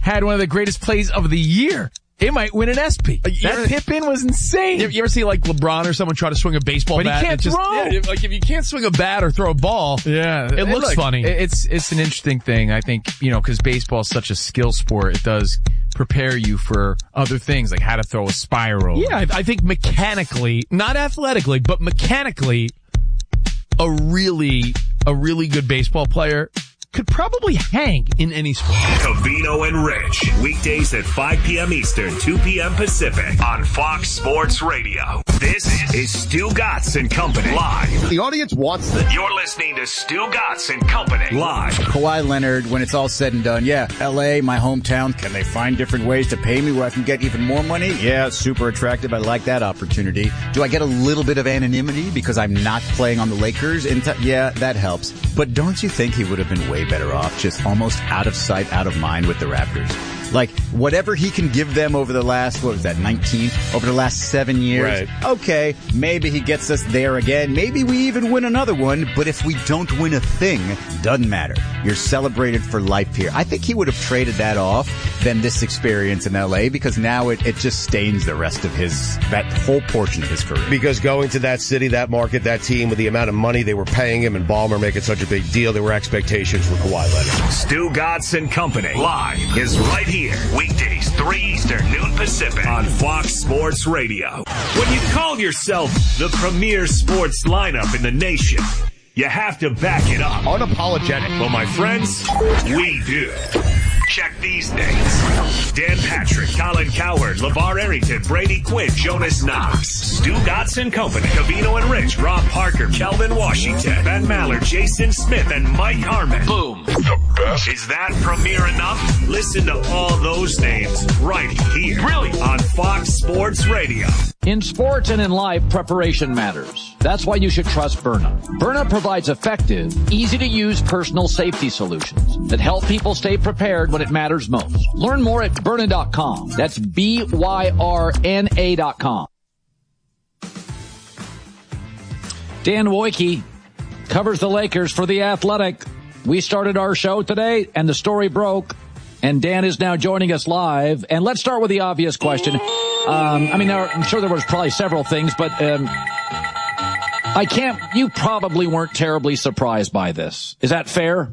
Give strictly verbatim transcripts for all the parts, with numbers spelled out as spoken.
had one of the greatest plays of the year. It might win an S P. That ever, Pippen was insane. You, you ever see like LeBron or someone try to swing a baseball but bat? But he can't just, throw. Yeah, like if you can't swing a bat or throw a ball, yeah, it looks look, funny. It's it's an interesting thing. I think, you know, because baseball is such a skill sport. It does prepare you for other things like how to throw a spiral. Yeah, I, I think mechanically, not athletically, but mechanically, a really a really good baseball player could probably hang in any sport. Covino and Rich, weekdays at five p.m. Eastern, two p.m. Pacific on Fox Sports Radio. This is Stu Gatz and Company live. The audience wants this. You're listening to Stu Gatz and Company live. Kawhi Leonard, when it's all said and done, yeah, L A, my hometown, can they find different ways to pay me where I can get even more money? Yeah, super attractive. I like that opportunity. Do I get a little bit of anonymity because I'm not playing on the Lakers? In t- yeah, that helps. But don't you think he would have been way better off just almost out of sight, out of mind with the Raptors? Like, whatever he can give them over the last, what was that, nineteen? Over the last seven years. Right. Okay, maybe he gets us there again. Maybe we even win another one. But if we don't win a thing, doesn't matter. You're celebrated for life here. I think he would have traded that off than this experience in L A because now it, it just stains the rest of his, that whole portion of his career. Because going to that city, that market, that team, with the amount of money they were paying him and Ballmer making such a big deal, there were expectations for Kawhi Leonard. Stu Gatz and Company live is right here. Weekdays, three Eastern, noon Pacific on Fox Sports Radio. When you call yourself the premier sports lineup in the nation, you have to back it up. Unapologetic. Well, my friends, we do. Check these names. Dan Patrick, Colin Cowherd, LeVar Arrington, Brady Quinn, Jonas Knox, Stu Gatz and Company, Covino and Rich, Rob Parker, Kelvin Washington, Ben Maller, Jason Smith, and Mike Harmon. Boom. The best. Is that premier enough? Listen to all those names right here. Really? On Fox Sports Radio. In sports and in life, preparation matters. That's why you should trust Byrna. Byrna provides effective, easy-to-use personal safety solutions that help people stay prepared when it matters most. Learn more at Byrna dot com. That's B Y R N A dot com. Dan Wojcicki covers the Lakers for The Athletic. We started our show today, and the story broke, and Dan is now joining us live. And let's start with the obvious question. Um, I mean, there, I'm sure there was probably several things, but um, I can't. You probably weren't terribly surprised by this. Is that fair?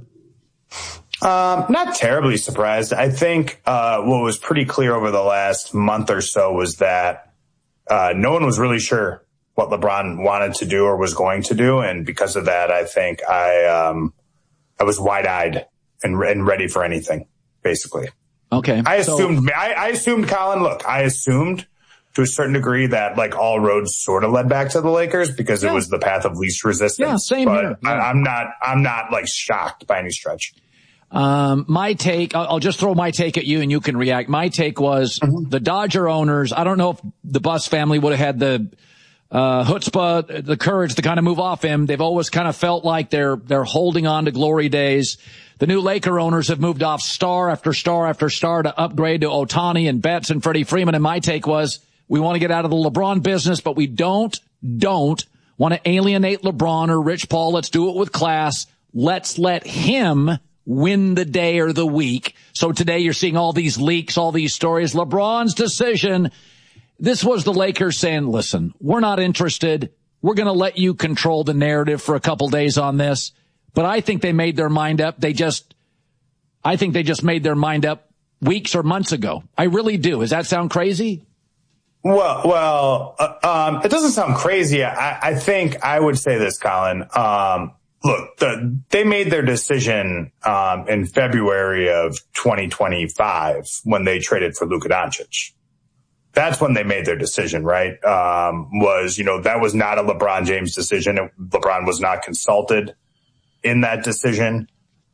Um, not terribly surprised. I think uh, what was pretty clear over the last month or so was that uh, no one was really sure what LeBron wanted to do or was going to do, and because of that, I think I um, I was wide-eyed and, and ready for anything, basically. Okay. I so, assumed, I, I assumed, Colin, look, I assumed to a certain degree that like all roads sort of led back to the Lakers because yeah. it was the path of least resistance. Yeah, same but here. Yeah. I, I'm not, I'm not like shocked by any stretch. Um, my take, I'll, I'll just throw my take at you and you can react. My take was mm-hmm. the Dodger owners, I don't know if the Buss family would have had the, uh, chutzpah, the courage to kind of move off him. They've always kind of felt like they're, they're holding on to glory days. The new Laker owners have moved off star after star after star to upgrade to Ohtani and Betts and Freddie Freeman. And my take was we want to get out of the LeBron business, but we don't, don't want to alienate LeBron or Rich Paul. Let's do it with class. Let's let him win the day or the week. So today you're seeing all these leaks, all these stories. LeBron's decision. This was the Lakers saying, listen, we're not interested. We're going to let you control the narrative for a couple days on this. But I think they made their mind up. They just, I think they just made their mind up weeks or months ago. I really do. Does that sound crazy? Well, well, uh, um, it doesn't sound crazy. I, I think I would say this, Colin. Um, look, the, they made their decision, um, in February of twenty twenty-five when they traded for Luka Doncic. That's when they made their decision, right? Um, was, you know, that was not a LeBron James decision. It, LeBron was not consulted in that decision.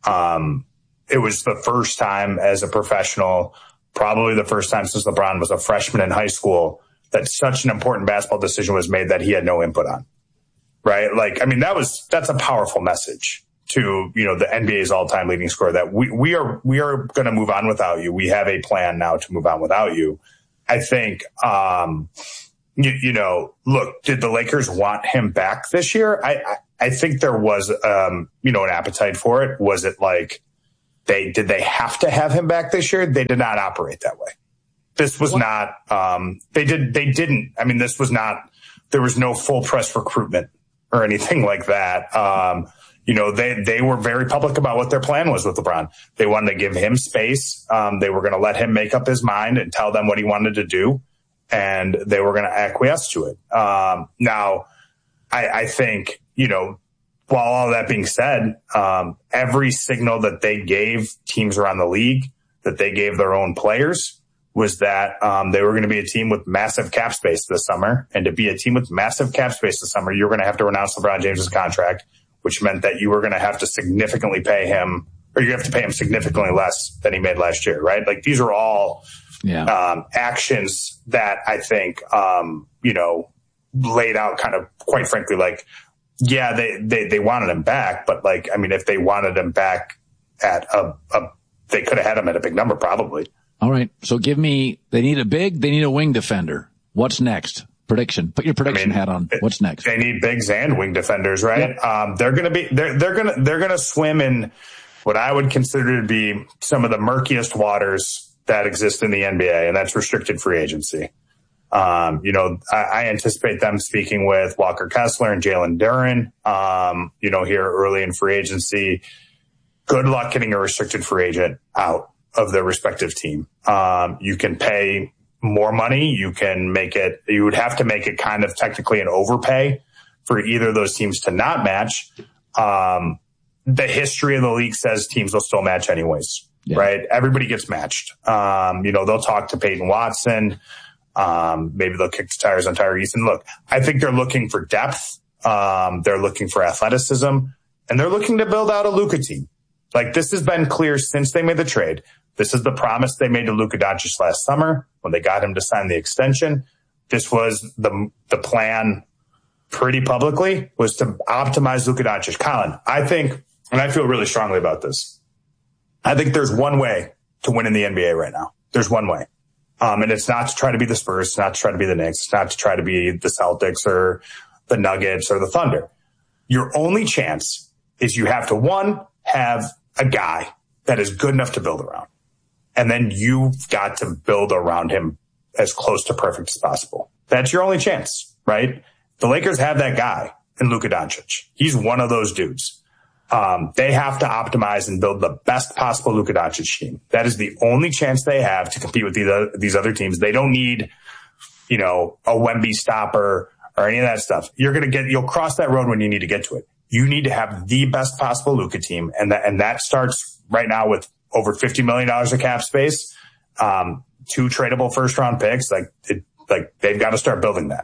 Um, it was the first time as a professional, probably the first time since LeBron was a freshman in high school, that such an important basketball decision was made that he had no input on, right? Like, I mean, that was, that's a powerful message to, you know, the N B A's all-time leading scorer that we, we are, we are going to move on without you. We have a plan now to move on without you. I think, um, you, you know, look, did the Lakers want him back this year? I, I, I think there was, um, you know, an appetite for it. Was it like they did they have to have him back this year? They did not operate that way. This was what? not. Um, they did. They didn't. I mean, this was not. There was no full press recruitment or anything like that. Um, you know, they they were very public about what their plan was with LeBron. They wanted to give him space. Um, they were going to let him make up his mind and tell them what he wanted to do, and they were going to acquiesce to it. Um, now, I, I think, you know, while all that being said, um, every signal that they gave teams around the league, that they gave their own players, was that um, they were going to be a team with massive cap space this summer. And to be a team with massive cap space this summer, you're going to have to renounce LeBron James's contract, which meant that you were going to have to significantly pay him, or you have to pay him significantly less than he made last year, right? Like, these are all yeah. um, actions that I think, um, you know, laid out kind of, quite frankly, like, yeah, they, they, they wanted him back, but like, I mean, if they wanted him back at a, a they could have had him at a big number, probably. All right. So give me, they need a big, they need a wing defender. What's next? Prediction. Put your prediction I mean, hat on. What's next? They need bigs and wing defenders, right? Yep. Um, they're going to be, they're, they're going to, they're going to swim in what I would consider to be some of the murkiest waters that exist in the N B A, and that's restricted free agency. Um, you know, I, I anticipate them speaking with Walker Kessler and Jalen Duren, um, you know, here early in free agency. Good luck getting a restricted free agent out of their respective team. Um, you can pay more money. You can make it, you would have to make it kind of technically an overpay for either of those teams to not match. Um, the history of the league says teams will still match anyways, yeah. right? Everybody gets matched. Um, you know, they'll talk to Peyton Watson. Um, maybe they'll kick the tires on Tyrese. And look, I think they're looking for depth. Um, they're looking for athleticism, and they're looking to build out a Luka team. Like, this has been clear since they made the trade. This is the promise they made to Luka Doncic last summer when they got him to sign the extension. This was the, the plan pretty publicly, was to optimize Luka Doncic. Colin, I think, and I feel really strongly about this, I think there's one way to win in the N B A right now. There's one way. Um, and it's not to try to be the Spurs, it's not to try to be the Knicks, it's not to try to be the Celtics or the Nuggets or the Thunder. Your only chance is you have to, one, have a guy that is good enough to build around. And then you've got to build around him as close to perfect as possible. That's your only chance, right? The Lakers have that guy in Luka Doncic. He's one of those dudes. Um, they have to optimize and build the best possible Luka Doncic team. That is the only chance they have to compete with these other, these other teams. They don't need, you know, a Wemby stopper or any of that stuff. You're going to get, you'll cross that road when you need to get to it. You need to have the best possible Luka team. And that, and that starts right now with over fifty million dollars of cap space, um, two tradable first round picks. Like, it, like they've got to start building that.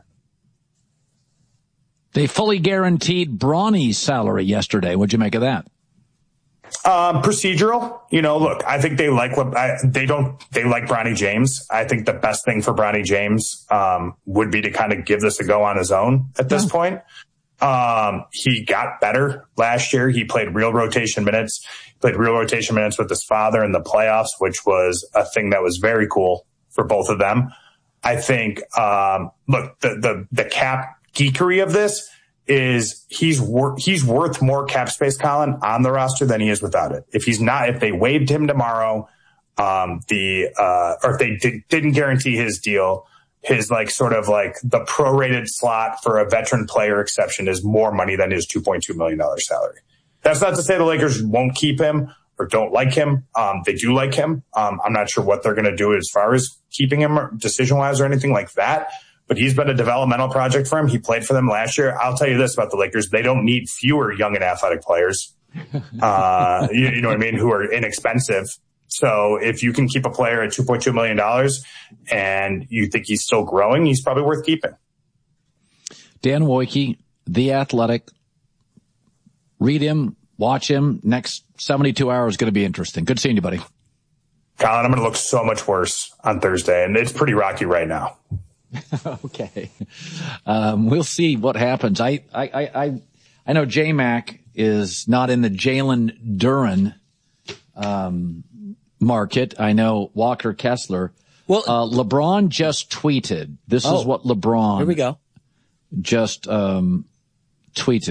They fully guaranteed Bronny's salary yesterday. What'd you make of that? Um, procedural. You know, look, I think they like what I, they don't, they like Bronny James. I think the best thing for Bronny James, um, would be to kind of give this a go on his own at this yeah. point. Um, he got better last year. He played real rotation minutes, played real rotation minutes with his father in the playoffs, which was a thing that was very cool for both of them. I think, um, look, the, the, the cap geekery of this is he's wor- he's worth more cap space, Colin, on the roster than he is without it. If he's not, if they waived him tomorrow, um, the, uh, or if they did, didn't guarantee his deal, his like sort of like the prorated slot for a veteran player exception is more money than his two point two million dollars salary. That's not to say the Lakers won't keep him or don't like him. Um, they do like him. Um, I'm not sure what they're going to do as far as keeping him decision wise or anything like that. But he's been a developmental project for him. He played for them last year. I'll tell you this about the Lakers. They don't need fewer young and athletic players, uh, you, you know what I mean, who are inexpensive. So if you can keep a player at two point two million dollars and you think he's still growing, he's probably worth keeping. Dan Wojcicki, The Athletic. Read him, watch him. Next seventy-two hours is going to be interesting. Good seeing you, buddy. Colin, I'm going to look so much worse on Thursday, and it's pretty rocky right now. Okay. Um, we'll see what happens. I, I, I, I know J-Mac is not in the Jalen Duren, um, market. I know Walker Kessler. Well, uh, LeBron just tweeted. This oh, is what LeBron. Here we go. Just, um, tweeted.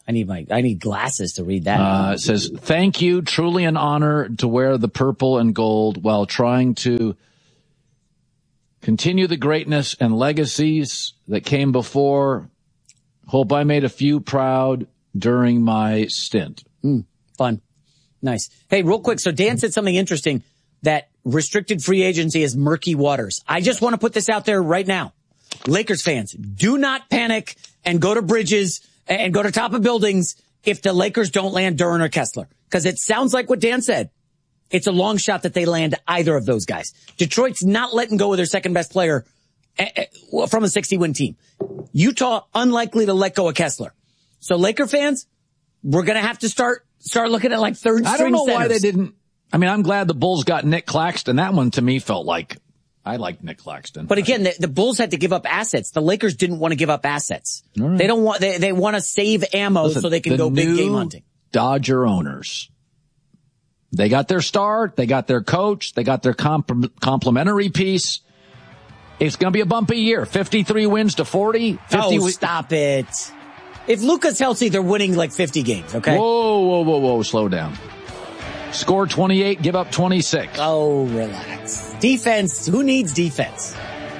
I need my, I need glasses to read that. Uh, it says, thank you. Truly an honor to wear the purple and gold while trying to continue the greatness and legacies that came before. Hope I made a few proud during my stint. Mm, fun. Nice. Hey, real quick. So Dan said something interesting, that restricted free agency is murky waters. I just want to put this out there right now. Lakers fans, do not panic and go to bridges and go to top of buildings if the Lakers don't land Duren or Kessler. Because it sounds like what Dan said. It's a long shot that they land either of those guys. Detroit's not letting go of their second best player from a sixty win team. Utah, unlikely to let go of Kessler. So Laker fans, we're going to have to start start looking at like third string I don't know centers. why they didn't. I mean, I'm glad the Bulls got Nick Claxton. That one to me felt like I liked Nick Claxton. But again, the, the Bulls had to give up assets. The Lakers didn't want to give up assets. Right. They don't want, they, they want to save ammo Listen, so they can the go big new game hunting. Dodger owners, they got their star, they got their coach, they got their comp- complimentary piece. It's going to be a bumpy year. fifty-three wins to forty. fifty Oh, w- stop it. If Luka's healthy, they're winning like fifty games, okay? Whoa, whoa, whoa, whoa, slow down. Score twenty-eight, give up twenty-six. Oh, relax. Defense, who needs defense?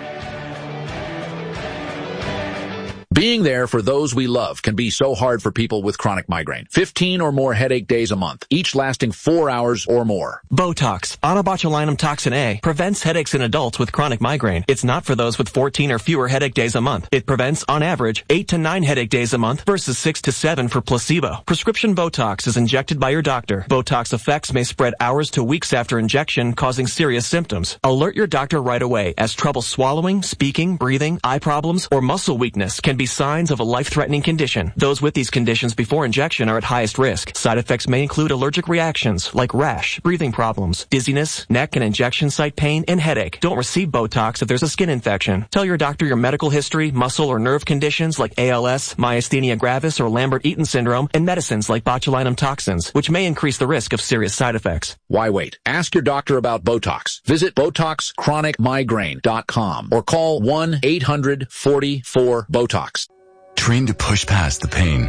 Being there for those we love can be so hard for people with chronic migraine. fifteen or more headache days a month, each lasting four hours or more. Botox, onabotulinum toxin A, prevents headaches in adults with chronic migraine. It's not for those with fourteen or fewer headache days a month. It prevents, on average, eight to nine headache days a month versus six to seven for placebo. Prescription Botox is injected by your doctor. Botox effects may spread hours to weeks after injection, causing serious symptoms. Alert your doctor right away, as trouble swallowing, speaking, breathing, eye problems, or muscle weakness can be signs of a life-threatening condition. Those with these conditions before injection are at highest risk. Side effects may include allergic reactions like rash, breathing problems, dizziness, neck and injection site pain, and headache. Don't receive Botox if there's a skin infection. Tell your doctor your medical history, muscle or nerve conditions like A L S, myasthenia gravis, or Lambert-Eaton syndrome, and medicines like botulinum toxins, which may increase the risk of serious side effects. Why wait? Ask your doctor about Botox. Visit Botox Chronic Migraine dot com or call one eight hundred forty-four BOTOX. Train to push past the pain.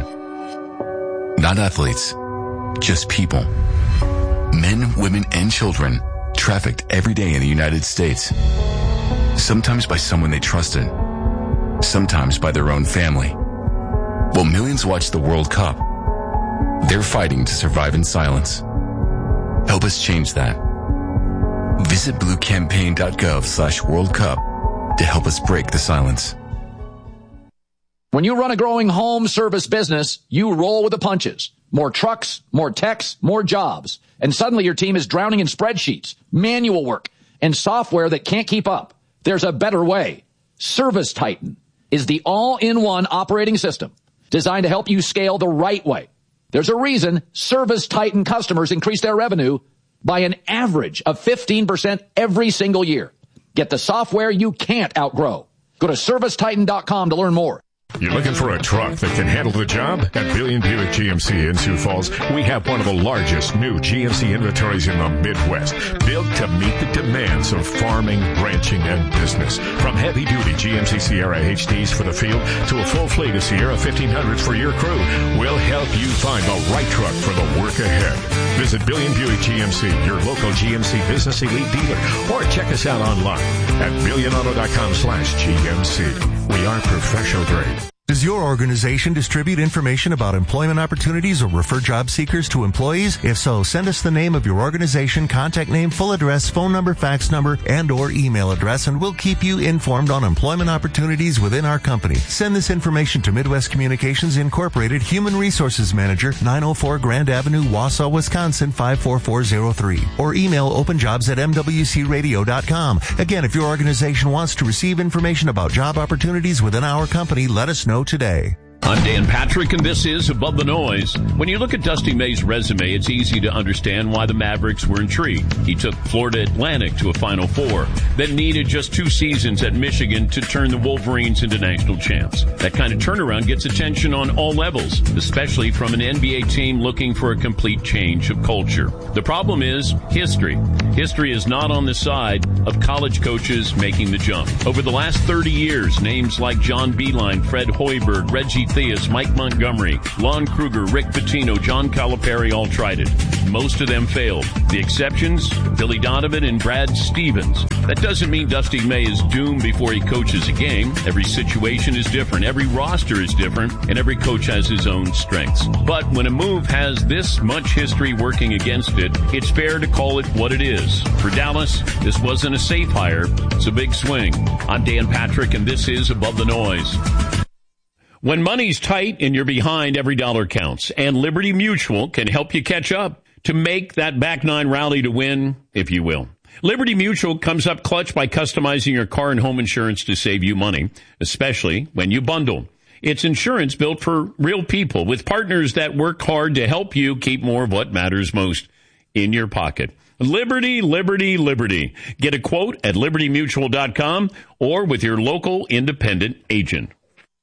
Not athletes, just people. Men, women, and children trafficked every day in the United States. Sometimes by someone they trusted. Sometimes by their own family. While millions watch the World Cup, they're fighting to survive in silence. Help us change that. Visit bluecampaign.gov slash World Cup to help us break the silence. When you run a growing home service business, you roll with the punches. More trucks, more techs, more jobs. And suddenly your team is drowning in spreadsheets, manual work, and software that can't keep up. There's a better way. Service Titan is the all-in-one operating system designed to help you scale the right way. There's a reason Service Titan customers increase their revenue by an average of fifteen percent every single year. Get the software you can't outgrow. Go to service titan dot com to learn more. You're looking for a truck that can handle the job? At Billion Buick G M C in Sioux Falls, we have one of the largest new G M C inventories in the Midwest, built to meet the demands of farming, ranching, and business. From heavy-duty G M C Sierra H Ds for the field to a full fleet of Sierra fifteen hundreds for your crew, we'll help you find the right truck for the work ahead. Visit Billion Buick G M C, your local G M C Business Elite dealer, or check us out online at billion auto dot com slash G M C. We are professional grade. Does your organization distribute information about employment opportunities or refer job seekers to employees? If so, send us the name of your organization, contact name, full address, phone number, fax number, and or email address, and we'll keep you informed on employment opportunities within our company. Send this information to Midwest Communications Incorporated, Human Resources Manager, nine oh four Grand Avenue, Wausau, Wisconsin, five four four zero three. Or email openjobs at m w c radio dot com. Again, if your organization wants to receive information about job opportunities within our company, let us know today. I'm Dan Patrick, and this is Above the Noise. When you look at Dusty May's resume, it's easy to understand why the Mavericks were intrigued. He took Florida Atlantic to a Final Four, then needed just two seasons at Michigan to turn the Wolverines into national champs. That kind of turnaround gets attention on all levels, especially from an N B A team looking for a complete change of culture. The problem is history. History is not on the side of college coaches making the jump. Over the last thirty years, names like John Beilein, Fred Hoiberg, Reggie Theus, Mike Montgomery, Lon Kruger, Rick Pitino, John Calipari all tried it. Most of them failed. The exceptions, Billy Donovan and Brad Stevens. That doesn't mean Dusty May is doomed before he coaches a game. Every situation is different, every roster is different, and every coach has his own strengths. But when a move has this much history working against it, it's fair to call it what it is. For Dallas, this wasn't a safe hire. It's a big swing. I'm Dan Patrick, and this is Above the Noise. When money's tight and you're behind, every dollar counts. And Liberty Mutual can help you catch up to make that back nine rally to win, if you will. Liberty Mutual comes up clutch by customizing your car and home insurance to save you money, especially when you bundle. It's insurance built for real people with partners that work hard to help you keep more of what matters most in your pocket. Liberty, Liberty, Liberty. Get a quote at liberty mutual dot com or with your local independent agent.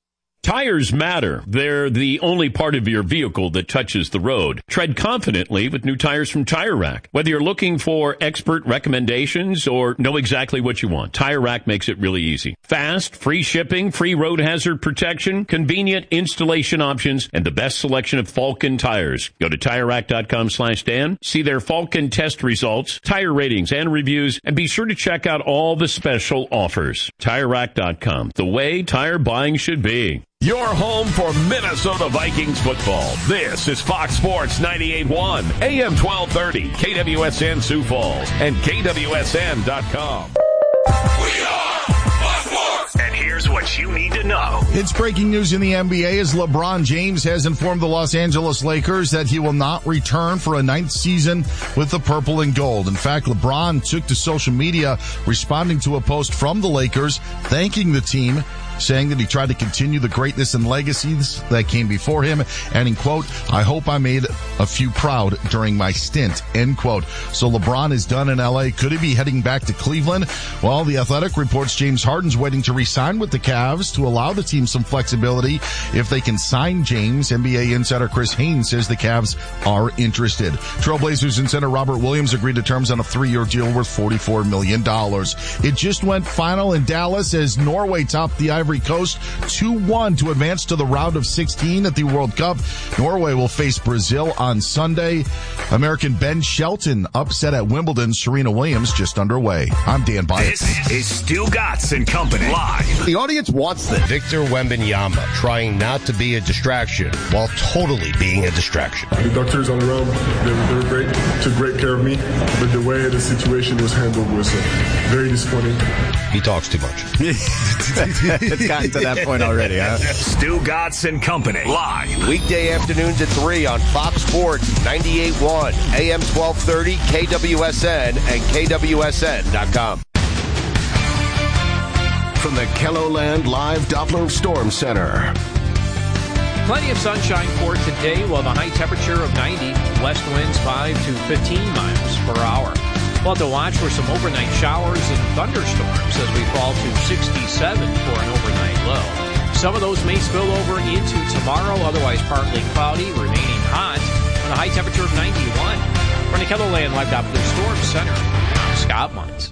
Tires matter. They're the only part of your vehicle that touches the road. Tread confidently with new tires from Tire Rack. Whether you're looking for expert recommendations or know exactly what you want, Tire Rack makes it really easy. Fast, free shipping, free road hazard protection, convenient installation options, and the best selection of Falken tires. Go to tire rack dot com slash Dan, see their Falken test results, tire ratings, and reviews, and be sure to check out all the special offers. tire rack dot com, the way tire buying should be. Your home for Minnesota Vikings football. This is Fox Sports ninety-eight point one, A M twelve thirty, K W S N Sioux Falls, and K W S N dot com. We are Fox Sports. And here's what you need to know. It's breaking news in the N B A as LeBron James has informed the Los Angeles Lakers that he will not return for a ninth season with the purple and gold. In fact, LeBron took to social media responding to a post from the Lakers thanking the team, saying that he tried to continue the greatness and legacies that came before him, and in quote, I hope I made a few proud during my stint, end quote. So LeBron is done in L A. Could he be heading back to Cleveland? Well, The Athletic reports James Harden's waiting to re-sign with the Cavs to allow the team some flexibility if they can sign James. N B A insider Chris Haynes says the Cavs are interested. Trailblazers insider Robert Williams agreed to terms on a three-year deal worth forty-four million dollars. It just went final in Dallas as Norway topped the Ivory Coast two one to advance to the round of sixteen at the World Cup. Norway will face Brazil on Sunday. American Ben Shelton upset at Wimbledon. Serena Williams just underway. I'm Dan Bias. This is Stu Gatz and Company live. The audience wants this. Victor Wembanyama trying not to be a distraction while totally being a distraction. The doctors on the road, they were, they were great, took great care of me, but the way the situation was handled was uh, very disappointing. He talks too much. It's gotten to that point already, huh? Stu Gatz and Company live. Weekday afternoons at three on Fox Sports ninety-eight point one, A M twelve thirty, K W S N, and K W S N dot com. From the KELOLAND Live Doppler Storm Center. Plenty of sunshine for today. We'll have a high temperature of ninety. West winds five to fifteen miles per hour. We'll have to watch for some overnight showers and thunderstorms as we fall to sixty-seven for an overnight low. Some of those may spill over into tomorrow, otherwise partly cloudy, remaining hot, with a high temperature of ninety-one. From the KELOLAND Live Doppler Storm Center, I'm Scott Munz.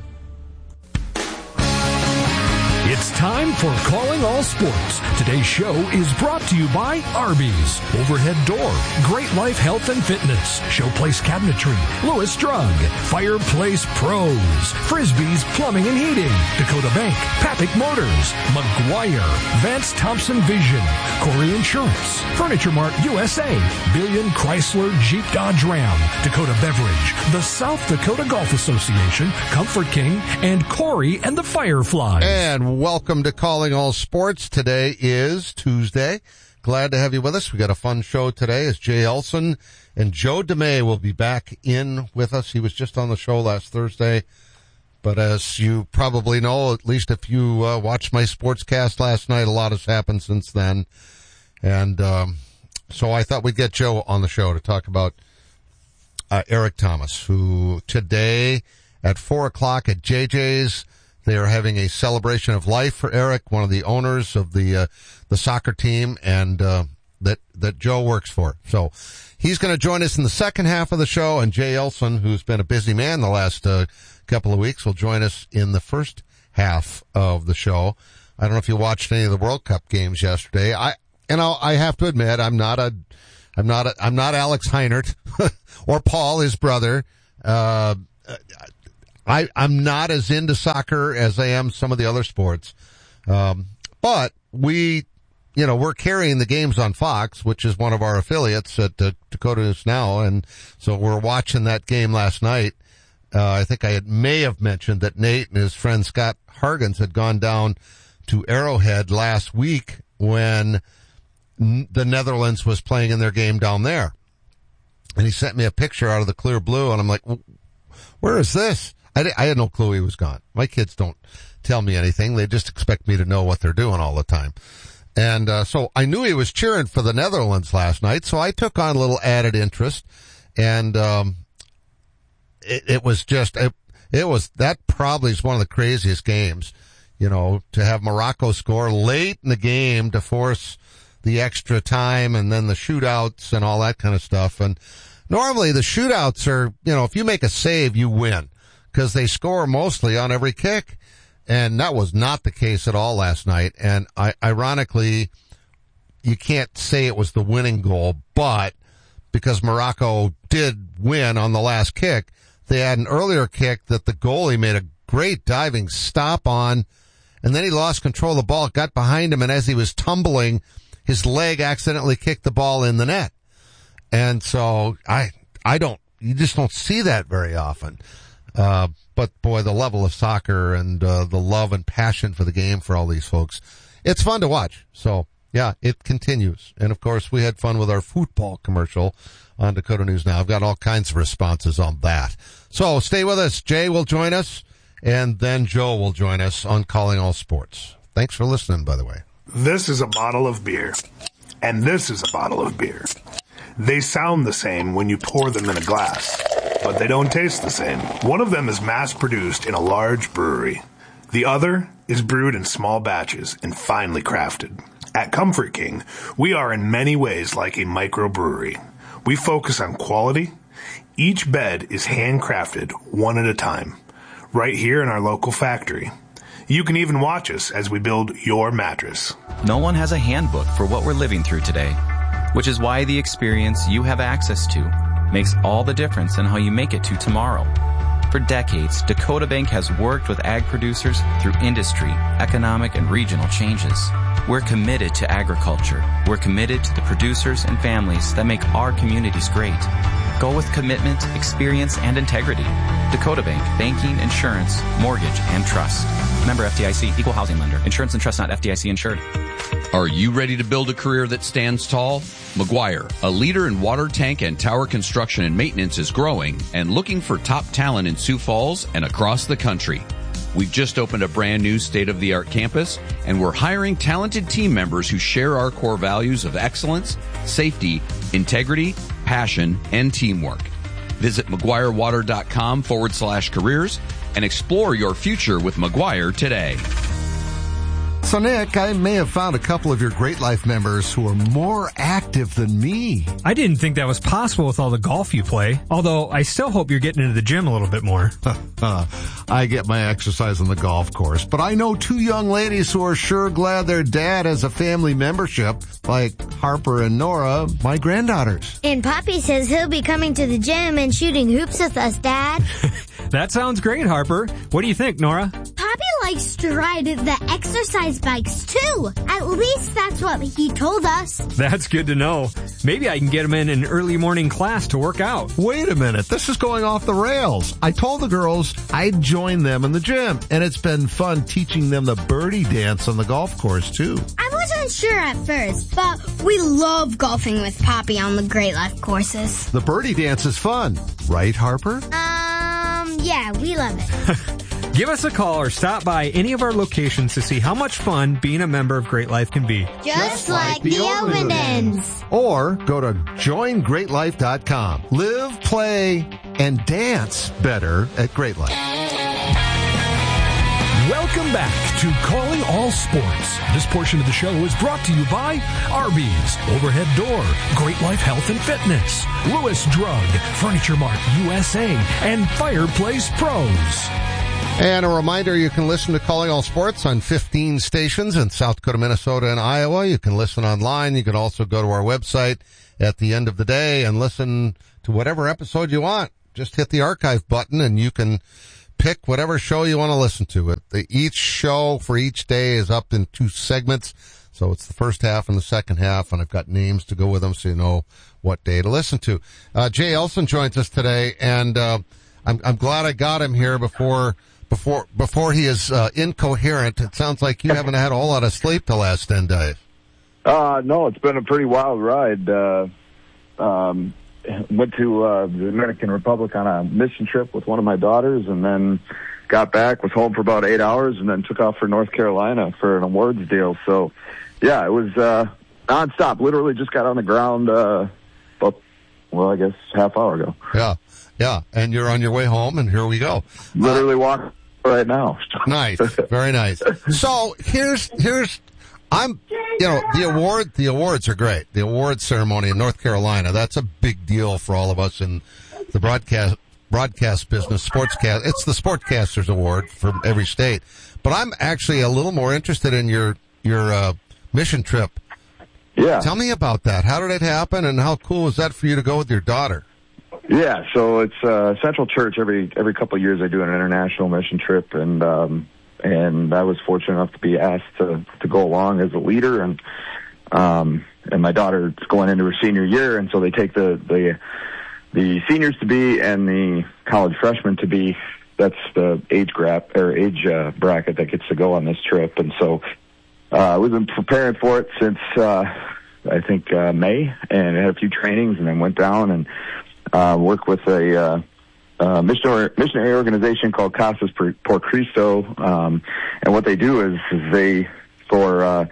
It's time for Calling All Sports. Today's show is brought to you by Arby's, Overhead Door, Great Life Health and Fitness, Showplace Cabinetry, Lewis Drug, Fireplace Pros, Frisbee's Plumbing and Heating, Dakota Bank, Papik Motors, McGuire, Vance Thompson Vision, Corey Insurance, Furniture Mart U S A, Billion Chrysler Jeep Dodge Ram, Dakota Beverage, the South Dakota Golf Association, Comfort King, and Corey and the Fireflies. And welcome to Calling All Sports. Today is Tuesday. Glad to have you with us. We got a fun show today as Jay Elson and Joe DeMay will be back in with us. He was just on the show last Thursday. But as you probably know, at least if you uh, watched my sportscast last night, a lot has happened since then. And um, so I thought we'd get Joe on the show to talk about uh, Eric Thomas, who today at four o'clock at J J's, they are having a celebration of life for Eric, one of the owners of the uh, the soccer team, and uh, that that Joe works for. So he's going to join us in the second half of the show, and Jay Elson, who's been a busy man the last uh, couple of weeks, will join us in the first half of the show. I don't know if you watched any of the World Cup games yesterday. I you know, I have to admit, I'm not a, I'm not a, I'm not Alex Heinert or Paul, his brother. Uh, I, I'm not as into soccer as I am some of the other sports. Um, but we, you know, we're carrying the games on Fox, which is one of our affiliates at uh, Dakota News Now. And so we're watching that game last night. Uh, I think I had, may have mentioned that Nate and his friend Scott Hargens had gone down to Arrowhead last week when n- the Netherlands was playing in their game down there. And he sent me a picture out of the clear blue, and I'm like, where is this? I, di- I had no clue he was gone. My kids don't tell me anything. They just expect me to know what they're doing all the time. And uh, so I knew he was cheering for the Netherlands last night, so I took on a little added interest. And um it, it was just, it, it was, that probably is one of the craziest games, you know, to have Morocco score late in the game to force the extra time and then the shootouts and all that kind of stuff. And normally the shootouts are, you know, if you make a save, you win because they score mostly on every kick. And that was not the case at all last night. And I, ironically, you can't say it was the winning goal, but because Morocco did win on the last kick, they had an earlier kick that the goalie made a great diving stop on, and then he lost control of the ball, got behind him, and as he was tumbling, his leg accidentally kicked the ball in the net. And so I, I don't, you just don't see that very often. Uh, but boy, the level of soccer and, uh, the love and passion for the game for all these folks, it's fun to watch. So yeah, it continues. And of course, we had fun with our football commercial on Dakota News Now. I've got all kinds of responses on that. So stay with us. Jay will join us, and then Joe will join us on Calling All Sports. Thanks for listening, by the way. This is a bottle of beer, and this is a bottle of beer. They sound the same when you pour them in a glass, but they don't taste the same. One of them is mass-produced in a large brewery. The other is brewed in small batches and finely crafted. At Comfort King, we are in many ways like a microbrewery. We focus on quality. Each bed is handcrafted one at a time, right here in our local factory. You can even watch us as we build your mattress. No one has a handbook for what we're living through today, which is why the experience you have access to makes all the difference in how you make it to tomorrow. For decades, Dakota Bank has worked with ag producers through industry, economic, and regional changes. We're committed to agriculture. We're committed to the producers and families that make our communities great. Go with commitment, experience, and integrity. Dakota Bank, banking, insurance, mortgage, and trust. Member F D I C, equal housing lender. Insurance and trust not F D I C insured. Are you ready to build a career that stands tall? McGuire, a leader in water tank and tower construction and maintenance, is growing and looking for top talent in Sioux Falls and across the country. We've just opened a brand new state-of-the-art campus, and we're hiring talented team members who share our core values of excellence, safety, integrity, passion, and teamwork. Visit McGuireWater.com forward slash careers and explore your future with McGuire today. So, Nick, I may have found a couple of your Great Life members who are more active than me. I didn't think that was possible with all the golf you play, although I still hope you're getting into the gym a little bit more. I get my exercise on the golf course, but I know two young ladies who are sure glad their dad has a family membership, like Harper and Nora, my granddaughters. And Poppy says he'll be coming to the gym and shooting hoops with us, Dad. That sounds great, Harper. What do you think, Nora? Poppy likes to ride the exercise bikes, too. At least that's what he told us. That's good to know. Maybe I can get him in an early morning class to work out. Wait a minute. This is going off the rails. I told the girls I'd join them in the gym, and it's been fun teaching them the birdie dance on the golf course, too. I wasn't sure at first, but we love golfing with Poppy on the Great Life courses. The birdie dance is fun, right, Harper? Um, yeah, we love it. Give us a call or stop by any of our locations to see how much fun being a member of Great Life can be. Just, Just like, like the Ovendens. Or go to join great life dot com. Live, play, and dance better at Great Life. Welcome back to Calling All Sports. This portion of the show is brought to you by Arby's, Overhead Door, Great Life Health and Fitness, Lewis Drug, Furniture Mart U S A, and Fireplace Pros. And a reminder, you can listen to Calling All Sports on fifteen stations in South Dakota, Minnesota, and Iowa. You can listen online. You can also go to our website at the end of the day and listen to whatever episode you want. Just hit the archive button and you can pick whatever show you want to listen to. It, the, each show for each day is up in two segments. So it's the first half and the second half, and I've got names to go with them so you know what day to listen to. Uh, Jay Elson joins us today, and uh, I'm, I'm glad I got him here before before before he is uh, incoherent. It sounds like you haven't had a whole lot of sleep the last ten days. Uh, no, it's been a pretty wild ride. Uh, um, went to uh, the Dominican Republic on a mission trip with one of my daughters, and then got back, was home for about eight hours, and then took off for North Carolina for an awards deal. So, yeah, it was uh, nonstop. Literally just got on the ground uh, about, well, I guess half hour ago. Yeah, yeah, and you're on your way home, and here we go. Literally uh, walking right now. Nice, very nice. So here's here's I'm you know the award the awards are great. The awards ceremony in North Carolina, that's a big deal for all of us in the broadcast broadcast business, sportscast. It's the Sportcasters Award from every state. But I'm actually a little more interested in your your uh, mission trip. Yeah. Tell me about that. How did it happen, and how cool was that for you to go with your daughter? Yeah, so it's uh, Central Church. Every every couple of years, I do an international mission trip, and um, and I was fortunate enough to be asked to to go along as a leader, and um, and my daughter's going into her senior year, and so they take the the the seniors to be and the college freshmen to be. That's the age grap or age uh, bracket that gets to go on this trip, and so uh, we've been preparing for it since uh, I think uh, May, and had a few trainings, and then went down and uh, worked with a uh, uh, missionary missionary organization called Casas por Cristo, um, and what they do is, is they for uh,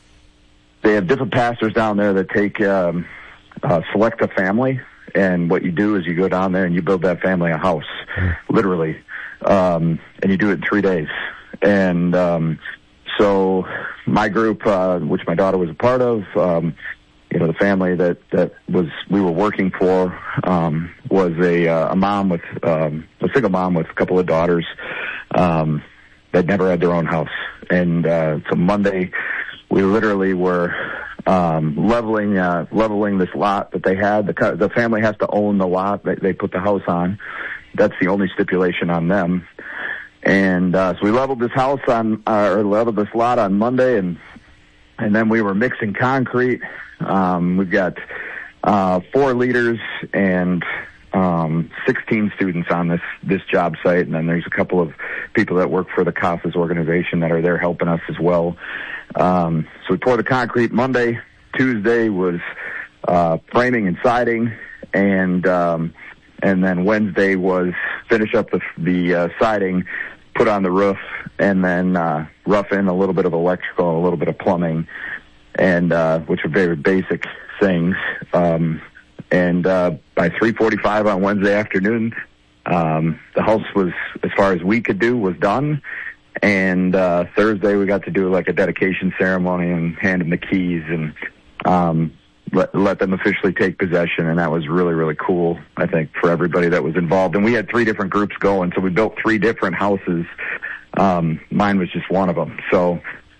they have different pastors down there that take um, uh, select a family. And what you do is you go down there and you build that family a house, literally. Um, and you do it in three days. And, um, so my group, uh, which my daughter was a part of, um, you know, the family that, that was, we were working for, um, was a, uh, a mom with, um, a single mom with a couple of daughters, um, that never had their own house. And, uh, so Monday, we literally were, um, leveling, uh, leveling this lot that they had. The, the family has to own the lot that they put the house on. That's the only stipulation on them. And, uh, so we leveled this house on, uh, or leveled this lot on Monday, and, and then we were mixing concrete. Um, we've got, uh, four leaders and, um, sixteen students on this, this job site. And then there's a couple of people that work for the Casas organization that are there helping us as well. Um, so we poured the concrete Monday. Tuesday was, uh, framing and siding. And, um, and then Wednesday was finish up the, the, uh, siding, put on the roof, and then, uh, rough in a little bit of electrical, a little bit of plumbing, and, uh, which are very basic things. Um, and, uh, by three forty-five on Wednesday afternoon, um, the house was, as far as we could do, was done. And, uh, Thursday we got to do like a dedication ceremony and hand them the keys and, um, let, let them officially take possession. And that was really, really cool, I think, for everybody that was involved. And we had three different groups going. So we built three different houses. Um, mine was just one of them. So,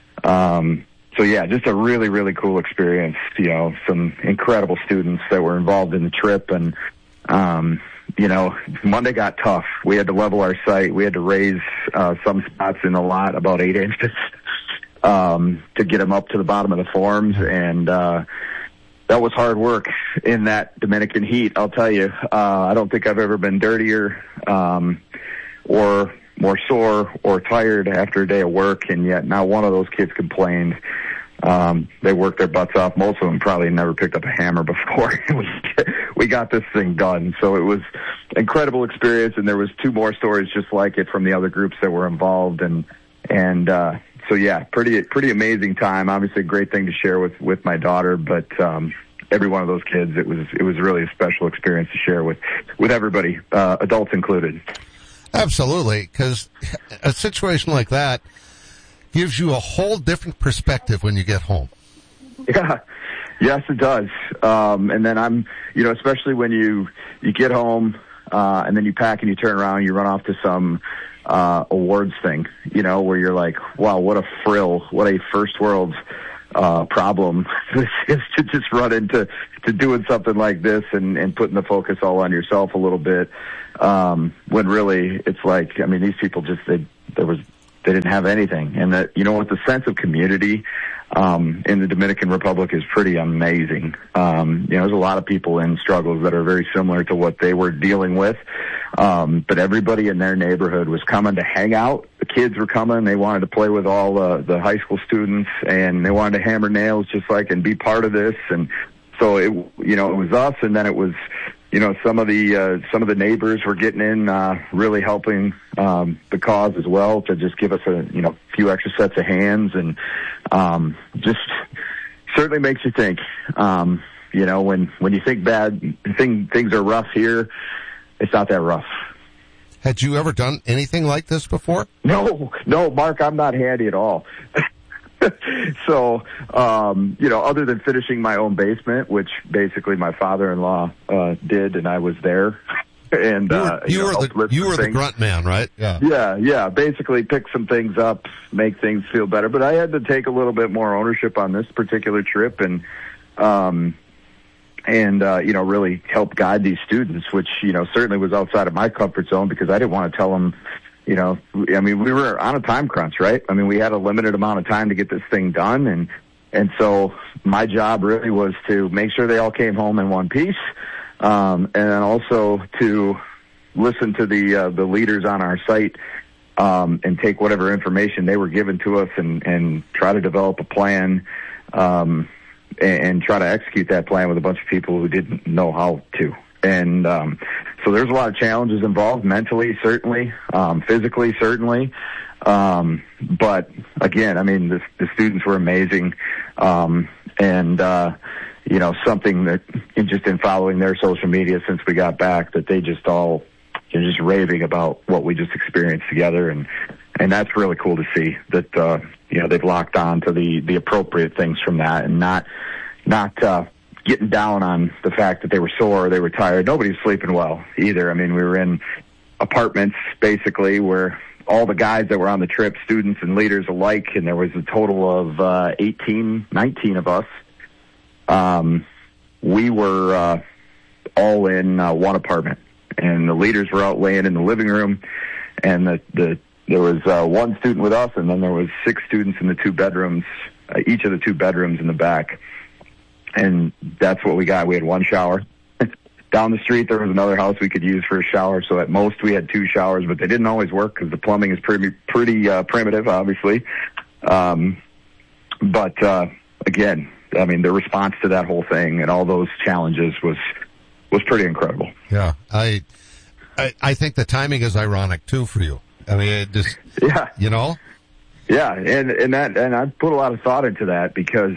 um, so yeah, just a really, really cool experience. You know, some incredible students that were involved in the trip. And, um, you know, Monday got tough. We had to level our site. We had to raise uh, some spots in the lot about eight inches um, to get them up to the bottom of the forms. And uh, that was hard work in that Dominican heat, I'll tell you. Uh, I don't think I've ever been dirtier um, or more sore or tired after a day of work, and yet not one of those kids complained. Um, they worked their butts off. Most of them probably never picked up a hammer before. we, we got this thing done. So it was incredible experience. And there was two more stories just like it from the other groups that were involved. And, and, uh, so yeah, pretty, pretty amazing time. Obviously a great thing to share with, with my daughter, but, um, every one of those kids, it was, it was really a special experience to share with, with everybody, uh, adults included. Absolutely. 'Cause a situation like that gives you a whole different perspective when you get home. Yeah. Yes, it does. Um, and then I'm, you know, especially when you, you get home, uh, and then you pack and you turn around, you run off to some, uh, awards thing, you know, where you're like, wow, what a frill, what a first world uh, problem this is to just run into to doing something like this and, and putting the focus all on yourself a little bit. Um, when really it's like, I mean, these people just, they, there was, they didn't have anything. And that, you know what, the sense of community, um, in the Dominican Republic is pretty amazing. Um, you know, there's a lot of people in struggles that are very similar to what they were dealing with. Um, but everybody in their neighborhood was coming to hang out. The kids were coming. They wanted to play with all uh, the high school students, and they wanted to hammer nails just like and be part of this. And so it, you know, it was us, and then it was, you know, some of the uh, some of the neighbors were getting in, uh, really helping um, the cause as well, to just give us a you know few extra sets of hands, and um, just certainly makes you think. Um, you know, when when you think bad thing, things are rough here, it's not that rough. Had you ever done anything like this before? No, no, Mark, I'm not handy at all. So, um, you know, other than finishing my own basement, which basically my father-in-law uh, did, and I was there. And you were, uh, you you know, were the you were the grunt man, right? Yeah, yeah, yeah. Basically, pick some things up, make things feel better. But I had to take a little bit more ownership on this particular trip, and um, and uh, you know, really help guide these students, which you know certainly was outside of my comfort zone, because I didn't want to tell them. You know, I mean, we were on a time crunch, right? I mean, we had a limited amount of time to get this thing done. And, and so my job really was to make sure they all came home in one piece. Um, and then also to listen to the, uh, the leaders on our site, um, and take whatever information they were given to us and, and try to develop a plan, um, and, and try to execute that plan with a bunch of people who didn't know how to. And um, so there's a lot of challenges involved, mentally, certainly, um, physically, certainly. Um, but again, I mean, the, the students were amazing. Um, and, uh, you know, something that just in following their social media since we got back, that they just all, they're just raving about what we just experienced together. And, and that's really cool to see that, uh, you know, they've locked on to the, the appropriate things from that, and not, not, uh, getting down on the fact that they were sore or they were tired. Nobody was sleeping well either. I mean, we were in apartments basically where all the guys that were on the trip, students and leaders alike, and there was a total of uh, eighteen, nineteen of us. Um, we were uh, all in uh, one apartment, and the leaders were out laying in the living room, and the, the there was uh, one student with us, and then there was six students in the two bedrooms, uh, each of the two bedrooms in the back. And that's what we got. We had one shower. Down the street, there was another house we could use for a shower. So at most, we had two showers, but they didn't always work because the plumbing is pretty pretty uh, primitive, obviously. Um, but uh, again, I mean, the response to that whole thing and all those challenges was was pretty incredible. Yeah, I I, I think the timing is ironic too for you. I mean, it just yeah, you know, yeah, and and that and I put a lot of thought into that because.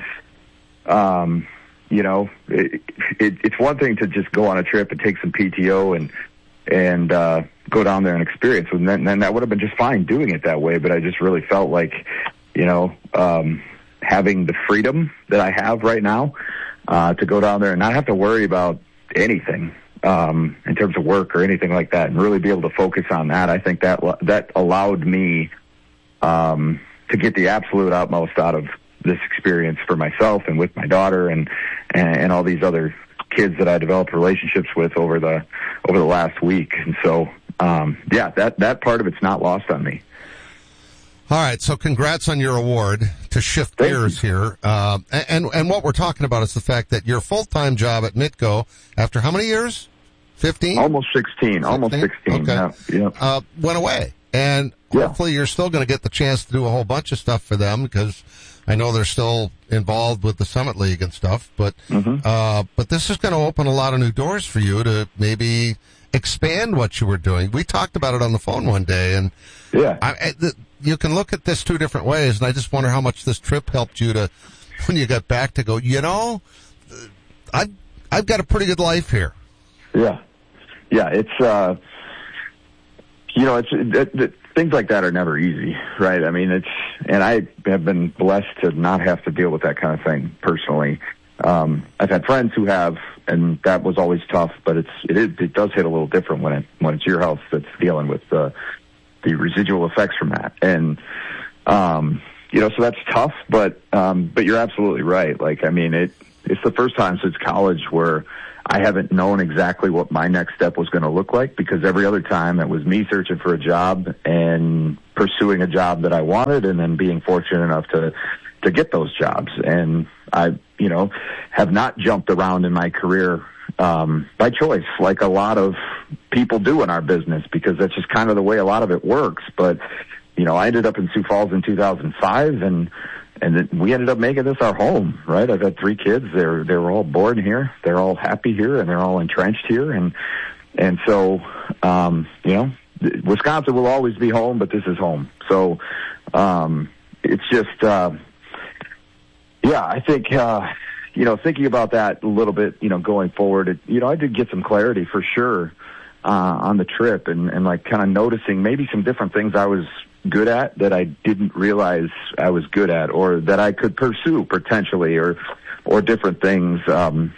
Um, You know, it, it, it's one thing to just go on a trip and take some P T O and and uh, go down there and experience, and then, then that would have been just fine doing it that way. But I just really felt like, you know, um, having the freedom that I have right now uh, to go down there and not have to worry about anything um, in terms of work or anything like that, and really be able to focus on that. I think that that allowed me um, to get the absolute utmost out of this experience for myself and with my daughter and, and and all these other kids that I developed relationships with over the over the last week. And so um yeah, that that part of it's not lost on me. All right, so congrats on your award. To shift Thank gears you. here, uh, and and what we're talking about is the fact that your full-time job at Mitco, after how many years? Fifteen? Almost sixteen. Almost sixteen. Okay. Yeah. yeah. Uh, went away, and hopefully you're still going to get the chance to do a whole bunch of stuff for them, because I know they're still involved with the Summit League and stuff, but mm-hmm. uh, but this is going to open a lot of new doors for you to maybe expand what you were doing. We talked about it on the phone one day, and yeah, I, I, the, you can look at this two different ways, and I just wonder how much this trip helped you to, when you got back, to go, you know, I've I've got a pretty good life here. Yeah, yeah, it's uh, you know, it's it, it, things like that are never easy, right? I mean, it's, and I have been blessed to not have to deal with that kind of thing personally. Um, I've had friends who have, and that was always tough, but it's, it is, it does hit a little different when it, when it's your health that's dealing with, uh, the residual effects from that. And, um, you know, so that's tough, but, um, but you're absolutely right. Like, I mean, it, it's the first time since college where I haven't known exactly what my next step was going to look like, because every other time it was me searching for a job and pursuing a job that I wanted and then being fortunate enough to, to get those jobs. And I, you know, have not jumped around in my career, um, by choice, like a lot of people do in our business, because that's just kind of the way a lot of it works. But, you know, I ended up in Sioux Falls in two thousand five, and and it, we ended up making this our home, right? I've got three kids. They're they were all born here. They're all happy here, and they're all entrenched here. And and so, um, you know, Wisconsin will always be home, but this is home. So um, it's just, uh, yeah, I think, uh, you know, thinking about that a little bit, you know, going forward, it, you know, I did get some clarity for sure uh, on the trip, and, and like kind of noticing maybe some different things I was good at that I didn't realize I was good at, or that I could pursue potentially, or or different things um,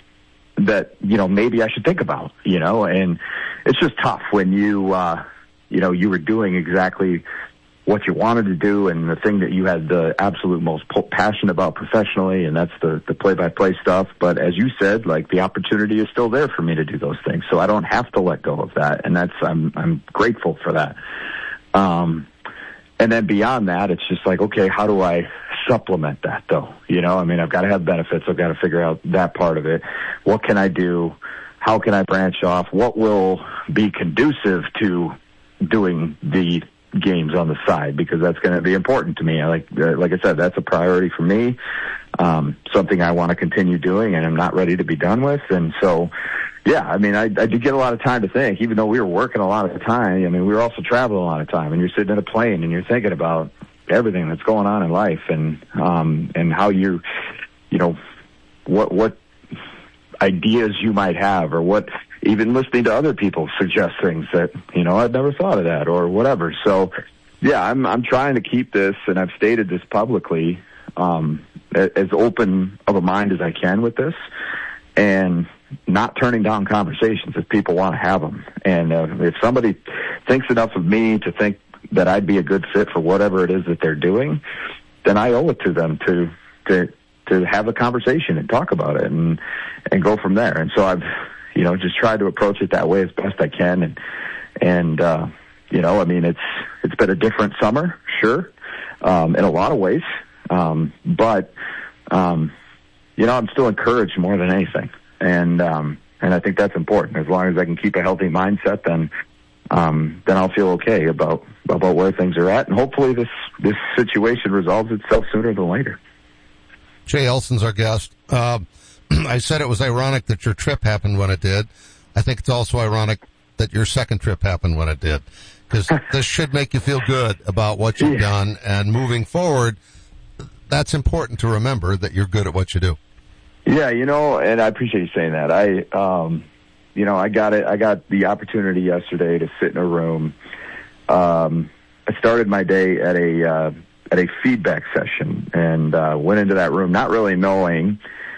that, you know, maybe I should think about, you know. And it's just tough when you, uh, you know, you were doing exactly what you wanted to do and the thing that you had the absolute most passion about professionally, and that's the, the play-by-play stuff. But as you said, like, the opportunity is still there for me to do those things, so I don't have to let go of that, and that's, I'm, I'm grateful for that. Um, and then beyond that, it's just like, okay, how do I supplement that though? You know, I mean, I've got to have benefits. I've got to figure out that part of it. What can I do? How can I branch off? What will be conducive to doing the games on the side? Because that's going to be important to me. I like, uh, like I said, that's a priority for me. Um, something I want to continue doing, and I'm not ready to be done with. And so, yeah, I mean, I, I did get a lot of time to think, even though we were working a lot of the time. I mean, we were also traveling a lot of time, and you're sitting in a plane and you're thinking about everything that's going on in life, and, um, and how you, you know, what, what ideas you might have, or what, even listening to other people suggest things that, you know, I've never thought of that, or whatever. So, yeah, I'm, I'm trying to keep this, and I've stated this publicly, um, as open of a mind as I can with this, and not turning down conversations if people want to have them. And uh, if somebody thinks enough of me to think that I'd be a good fit for whatever it is that they're doing, then I owe it to them to to to have a conversation and talk about it, and and go from there. And so I've, you know, just tried to approach it that way as best I can. And and uh, you know, I mean, it's it's been a different summer, sure, um, in a lot of ways, um, but um, you know, I'm still encouraged more than anything. And, um, and I think that's important. As long as I can keep a healthy mindset, then, um, then I'll feel okay about, about where things are at. And hopefully this, this situation resolves itself sooner than later. Jay Elson's our guest. Uh, I said it was ironic that your trip happened when it did. I think it's also ironic that your second trip happened when it did, because this should make you feel good about what you've yeah. done, and moving forward, that's important to remember that you're good at what you do. Yeah, you know, and I appreciate you saying that. I, um, you know, I got it. I got the opportunity yesterday to sit in a room. Um, I started my day at a uh, at a feedback session, and uh, went into that room not really knowing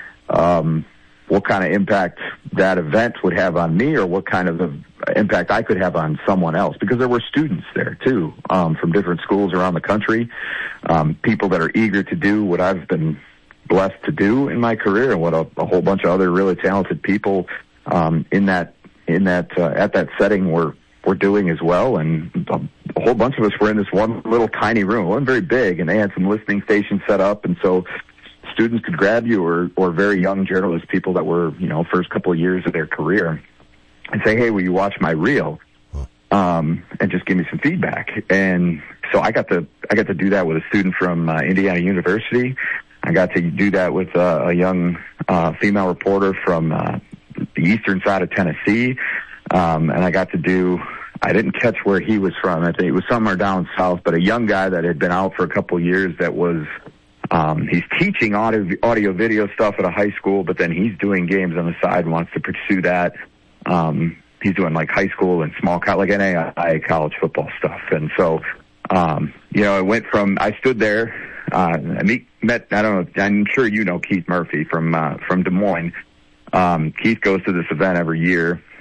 um, what kind of impact that event would have on me, or what kind of impact I could have on someone else, because there were students there too, um, from different schools around the country, um, people that are eager to do what I've been blessed to do in my career, and what a, a whole bunch of other really talented people um, in that in that uh, at that setting were were doing as well. And a, a whole bunch of us were in this one little tiny room. It wasn't very big, and they had some listening stations set up, and so students could grab you, or or very young journalists, people that were, you know, first couple of years of their career, and say, "Hey, will you watch my reel?" Um, and just give me some feedback. And so I got to I got to do that with a student from uh, Indiana University. I got to do that with uh, a young uh, female reporter from uh, the eastern side of Tennessee, um, and I got to do, I didn't catch where he was from. I think it was somewhere down south, but a young guy that had been out for a couple of years that was, um, he's teaching audio, audio video stuff at a high school, but then he's doing games on the side and wants to pursue that. Um, he's doing like high school and small, like N A I A college football stuff. And so, um, you know, it went from, I stood there, Uh, I meet, met, I don't know, I'm sure you know Keith Murphy from, uh, from Des Moines. Um, Keith goes to this event every year,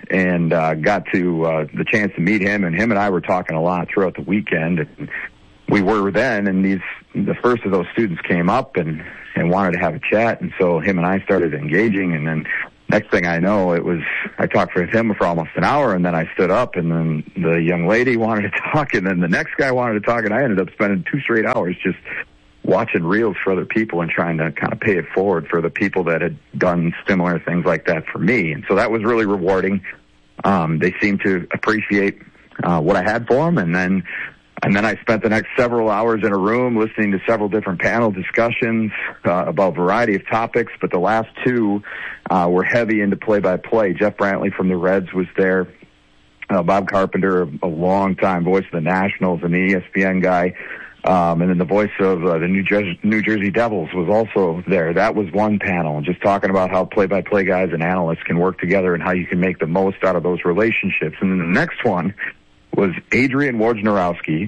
and uh, got to uh, the chance to meet him. And him and I were talking a lot throughout the weekend. And we were then, and these the first of those students came up and, and wanted to have a chat. And so him and I started engaging. And then next thing I know, it was I talked with him for almost an hour, and then I stood up, and then the young lady wanted to talk, and then the next guy wanted to talk, and I ended up spending two straight hours just watching reels for other people and trying to kind of pay it forward for the people that had done similar things like that for me. And so that was really rewarding. Um, they seemed to appreciate uh, what I had for them. And then, and then I spent the next several hours in a room listening to several different panel discussions uh, about a variety of topics. But the last two uh, were heavy into play-by-play. Jeff Brantley from the Reds was there. Uh, Bob Carpenter, a long-time voice of the Nationals and the E S P N guy. Um, and then the voice of uh, the New Jersey, New Jersey Devils was also there. That was one panel, just talking about how play-by-play guys and analysts can work together and how you can make the most out of those relationships. And then the next one was Adrian Wojnarowski,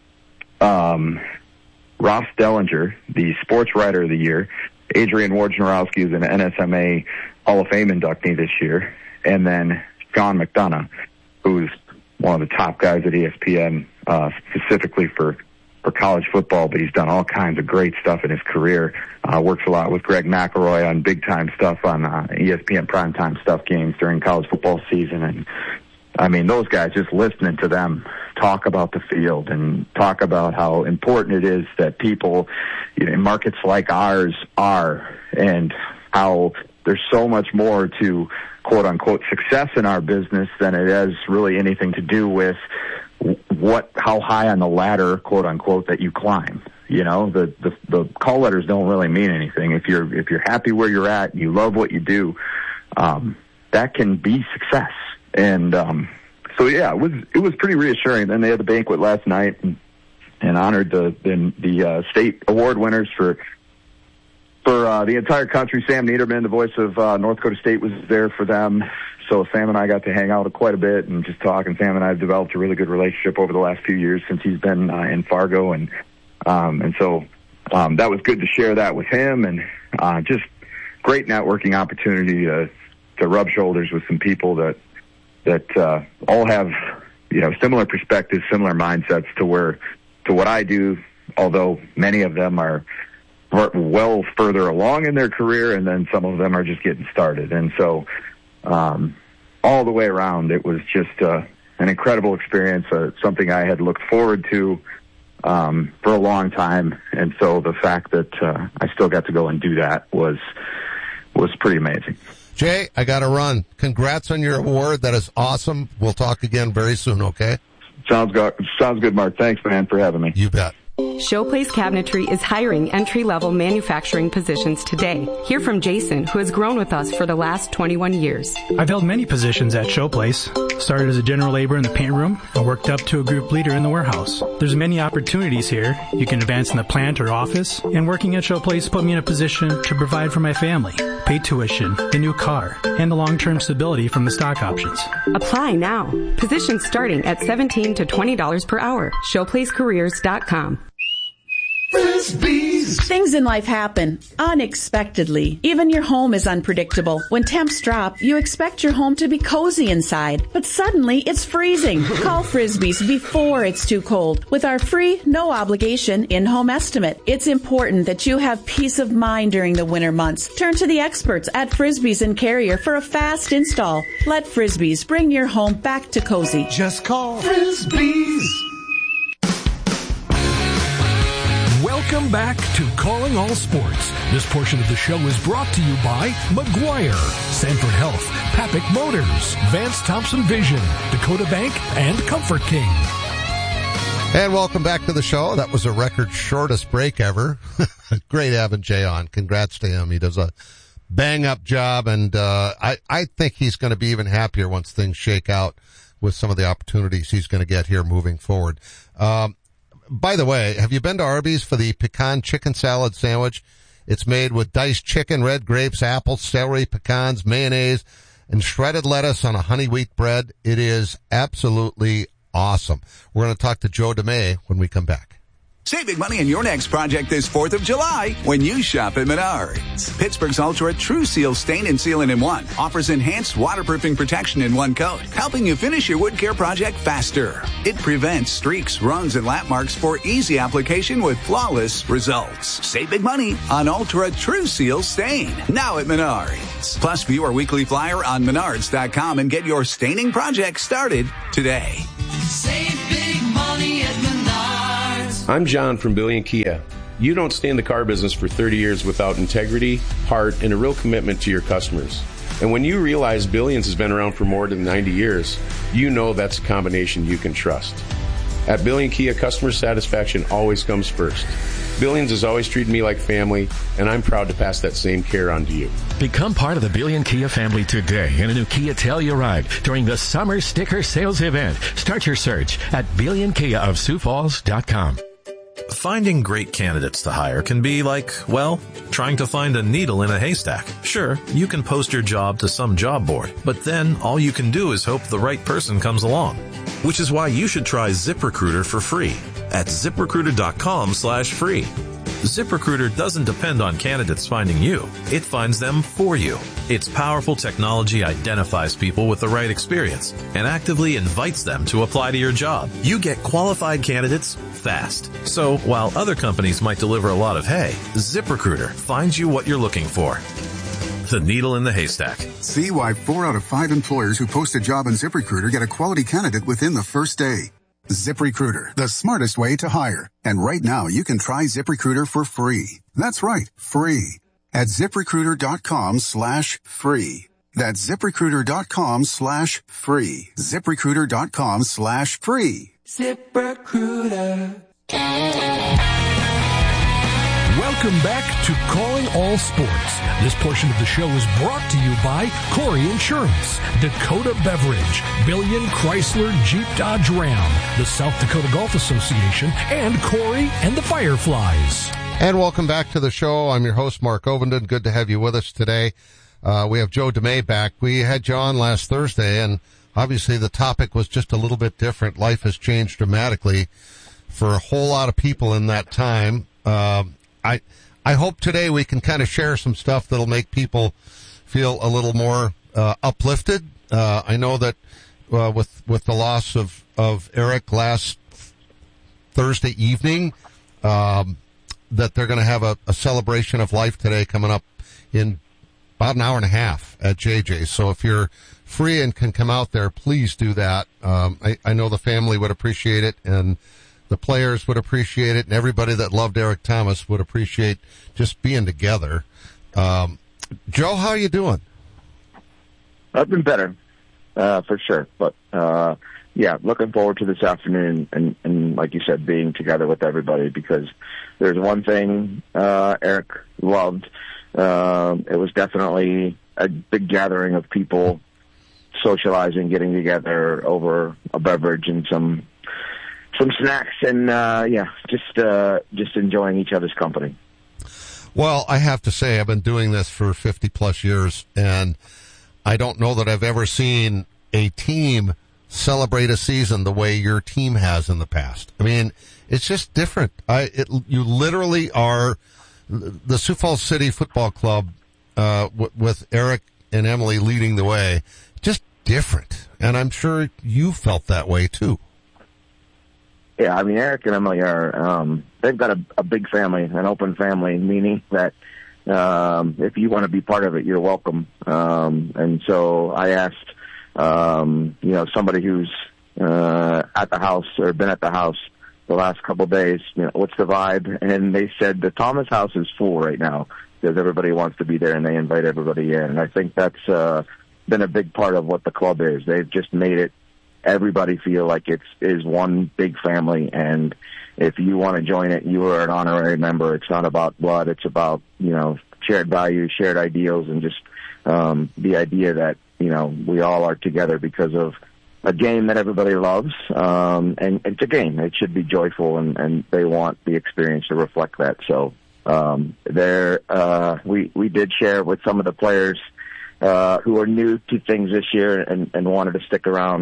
um, Ross Dellinger, the sports writer of the year. Adrian Wojnarowski is an N S M A Hall of Fame inductee this year. And then Sean McDonough, who's one of the top guys at E S P N, uh, specifically for for college football, but he's done all kinds of great stuff in his career. Uh, works a lot with Greg McElroy on big-time stuff on uh, E S P N primetime stuff games during college football season. And, I mean, those guys, just listening to them talk about the field and talk about how important it is that people, you know, in markets like ours are, and how there's so much more to quote-unquote success in our business than it has really anything to do with what, how high on the ladder, quote unquote, that you climb. You know, the, the, the call letters don't really mean anything. If you're, if you're happy where you're at, you love what you do, um, that can be success. And, um, so yeah, it was, it was pretty reassuring. Then they had the banquet last night and, and honored the, the, the uh, state award winners for, for, uh, the entire country. Sam Niederman, the voice of, uh, North Dakota State, was there for them. So Sam and I got to hang out quite a bit and just talk, and Sam and I have developed a really good relationship over the last few years since he's been uh, in Fargo. And, um, and so, um, that was good to share that with him, and, uh, just great networking opportunity to, to rub shoulders with some people that, that, uh, all have, you know, similar perspectives, similar mindsets to where, to what I do, although many of them are, are well further along in their career, and then some of them are just getting started. And so, Um, all the way around, it was just uh, an incredible experience, uh, something I had looked forward to um, for a long time. And so the fact that uh, I still got to go and do that was was pretty amazing. Jay, I got to run. Congrats on your award. That is awesome. We'll talk again very soon, okay? Sounds good, sounds good, Mark. Thanks, man, for having me. You bet. Showplace Cabinetry is hiring entry-level manufacturing positions today. Hear from Jason, who has grown with us for the last twenty-one years. I've held many positions at Showplace. Started as a general laborer in the paint room and worked up to a group leader in the warehouse. There's many opportunities here. You can advance in the plant or office, and working at Showplace put me in a position to provide for my family, pay tuition, the new car, and the long-term stability from the stock options. Apply now. Positions starting at seventeen to twenty dollars per hour. showplace careers dot com. Frisbees. Things in life happen unexpectedly. Even your home is unpredictable. When temps drop, you expect your home to be cozy inside, but suddenly it's freezing. Call Frisbees before it's too cold with our free, no obligation in-home estimate. It's important that you have peace of mind during the winter months. Turn to the experts at Frisbees and Carrier for a fast install. Let Frisbees bring your home back to cozy. Just call Frisbees. Welcome back to Calling All Sports. This portion of the show is brought to you by McGuire, Sanford Health, Papik Motors, Vance Thompson Vision, Dakota Bank, and Comfort King. And welcome back to the show. That was a record shortest break ever. Great having Jay on. Congrats to him. He does a bang-up job, and uh, I, I think he's going to be even happier once things shake out with some of the opportunities he's going to get here moving forward. Um, By the way, have you been to Arby's for the pecan chicken salad sandwich? It's made with diced chicken, red grapes, apples, celery, pecans, mayonnaise, and shredded lettuce on a honey wheat bread. It is absolutely awesome. We're going to talk to Joe DeMay when we come back. Save big money on your next project this fourth of July when you shop at Menards. Pittsburgh's Ultra True Seal Stain and Sealant in One offers enhanced waterproofing protection in one coat, helping you finish your wood care project faster. It prevents streaks, runs, and lap marks for easy application with flawless results. Save big money on Ultra True Seal Stain, now at Menards. Plus, view our weekly flyer on menards dot com and get your staining project started today. Save big money at Menards. I'm John from Billion Kia. You don't stay in the car business for thirty years without integrity, heart, and a real commitment to your customers. And when you realize Billions has been around for more than ninety years, you know that's a combination you can trust. At Billion Kia, customer satisfaction always comes first. Billions has always treated me like family, and I'm proud to pass that same care on to you. Become part of the Billion Kia family today in a new Kia Telluride during the Summer Sticker Sales Event. Start your search at billion kia of sioux falls dot com. Finding great candidates to hire can be like, well, trying to find a needle in a haystack. Sure, you can post your job to some job board, but then all you can do is hope the right person comes along. Which is why you should try ZipRecruiter for free at ZipRecruiter.com slash free. ZipRecruiter doesn't depend on candidates finding you. It finds them for you. Its powerful technology identifies people with the right experience and actively invites them to apply to your job. You get qualified candidates fast. So while other companies might deliver a lot of hay, ZipRecruiter finds you what you're looking for. The needle in the haystack. See why four out of five employers who post a job on ZipRecruiter get a quality candidate within the first day. ZipRecruiter, the smartest way to hire. And right now, you can try ZipRecruiter for free. That's right, free. At ZipRecruiter.com slash free. That's ZipRecruiter.com slash free. ZipRecruiter.com slash free. ZipRecruiter. Welcome back to Calling All Sports. This portion of the show is brought to you by Corey Insurance, Dakota Beverage, Billion Chrysler Jeep Dodge Ram, the South Dakota Golf Association, and Corey and the Fireflies. And welcome back to the show. I'm your host, Mark Ovenden. Good to have you with us today. Uh, we have Joe DeMay back. We had John last Thursday, and obviously the topic was just a little bit different. Life has changed dramatically for a whole lot of people in that time. Uh, I I hope today we can kind of share some stuff that'll make people feel a little more uh, uplifted. Uh, I know that uh, with with the loss of, of Eric last Thursday evening, um, that they're going to have a, a celebration of life today coming up in about an hour and a half at J J. So if you're free and can come out there, please do that. Um, I, I know the family would appreciate it, and the players would appreciate it, and everybody that loved Eric Thomas would appreciate just being together. Um, Joe, how are you doing? I've been better, uh, for sure. But, uh, yeah, looking forward to this afternoon and, and, like you said, being together with everybody, because there's one thing uh, Eric loved. Uh, it was definitely a big gathering of people socializing, getting together over a beverage and some some snacks, and uh, yeah, just uh, just enjoying each other's company. Well, I have to say, I've been doing this for fifty plus years, and I don't know that I've ever seen a team celebrate a season the way your team has in the past. I mean, it's just different. I it, you literally are the Sioux Falls City Football Club uh, w- with Eric and Emily leading the way. Just different, and I'm sure you felt that way too. Yeah, I mean, Eric and Emily are, um, they've got a, a big family, an open family, meaning that um, if you want to be part of it, you're welcome. Um, and so I asked, um, you know, somebody who's uh, at the house or been at the house the last couple of days, you know, what's the vibe? And they said the Thomas house is full right now because everybody wants to be there and they invite everybody in. And I think that's uh, been a big part of what the club is. They've just made it, everybody feel like it's is one big family, and if you want to join it, you are an honorary member. It's not about blood. It's about, you know, shared values, shared ideals, and just um, the idea that, you know, we all are together because of a game that everybody loves. Um, and it's a game. It should be joyful, and, and they want the experience to reflect that. So um, there, uh, we, we did share with some of the players uh, who are new to things this year and, and wanted to stick around.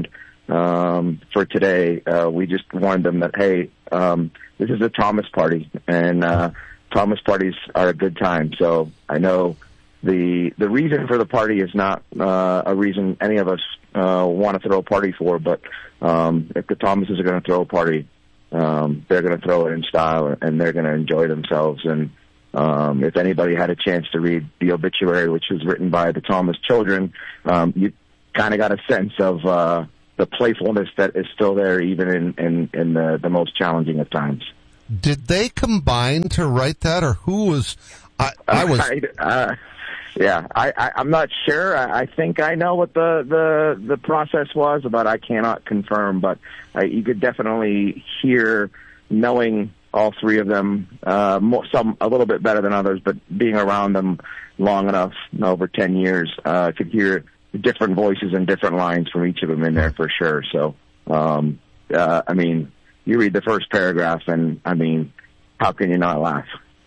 um, for today. Uh, we just warned them that, hey, um, this is a Thomas party, and uh, Thomas parties are a good time. So I know the the reason for the party is not uh, a reason any of us uh, want to throw a party for, but um, if the Thomases are going to throw a party, um, they're going to throw it in style, and they're going to enjoy themselves. And um, if anybody had a chance to read the obituary, which was written by the Thomas children, um, you kind of got a sense of uh, the playfulness that is still there, even in, in, in the, the most challenging of times. Did they combine to write that, or who was? I, I was. I, uh, yeah, I, I, I'm not sure. I, I think I know what the, the the process was, but I cannot confirm. But I, you could definitely hear, knowing all three of them, uh, more, some a little bit better than others, but being around them long enough, over ten years, uh, could hear different voices and different lines from each of them in there for sure. So, um, uh, I mean, you read the first paragraph, and I mean, how can you not laugh?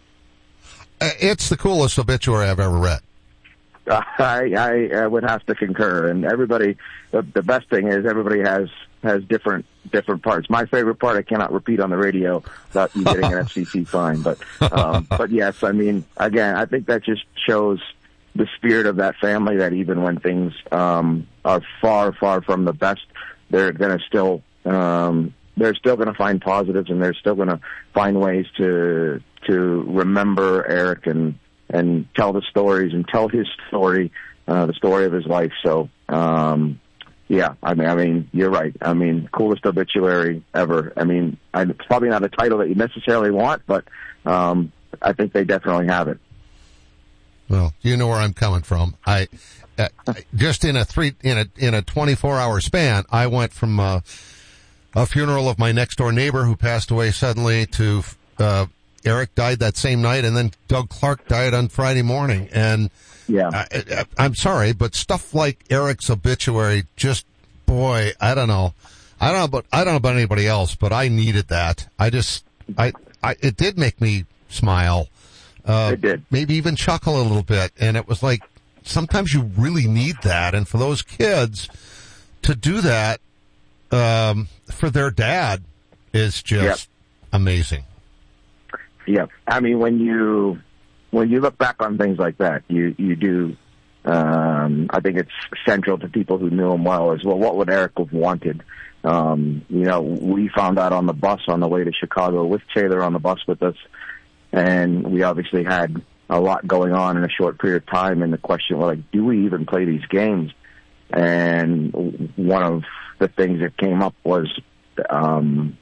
It's the coolest obituary I've ever read. Uh, I, I uh, would have to concur, and everybody. The, the best thing is everybody has has different different parts. My favorite part I cannot repeat on the radio without you getting an F C C fine. But um, but yes, I mean, again, I think that just shows the spirit of that family. That even when things um, are far far from the best, they're going to still um, they're still going to find positives, and they're still going to find ways to to remember Eric and. and tell the stories and tell his story, uh, the story of his life. So, um, yeah, I mean, I mean, you're right. I mean, coolest obituary ever. I mean, I, it's probably not a title that you necessarily want, but, um, I think they definitely have it. Well, you know where I'm coming from. I, uh, just in a three, in a, in a twenty-four hour span, I went from, uh, a funeral of my next door neighbor who passed away suddenly to, uh, Eric died that same night, and then Doug Clark died on Friday morning. And yeah, I, I, I'm sorry, but stuff like Eric's obituary, just boy, I don't know, I don't know, but I don't know about anybody else, but I needed that. I just, I, I, it did make me smile. Uh, it did. Maybe even chuckle a little bit, and it was like sometimes you really need that, and for those kids to do that um, for their dad is just yep. amazing. Yeah, I mean, when you when you look back on things like that, you you do. Um, I think it's central to people who knew him well as well. What would Eric have wanted? Um, you know, we found out on the bus on the way to Chicago with Taylor on the bus with us, and we obviously had a lot going on in a short period of time. And the question was like, do we even play these games? And one of the things that came up was. Um,